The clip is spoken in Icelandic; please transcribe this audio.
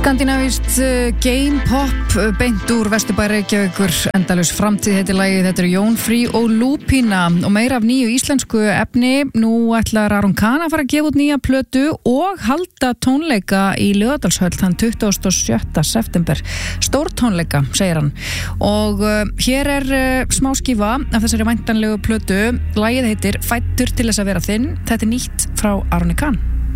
Skandinavist game pop beint úr Vesturbæ Reykjavíkur, endalaus framtíð heitir lagið. Þetta eru Jón Frí og Lúpína og meira af nýju íslensku efni. Nú ætlar Aron Kahn að fara að gefa út nýja plötu og halda tónleika í Laugardalshöll þann 27. september. Stór tónleika, segir hann. Og hér er smá skífa af þessari væntanlegu plötu. Lagið heitir Fæddur til þess að vera þinn. Þetta er nýtt frá Aroni Kahn.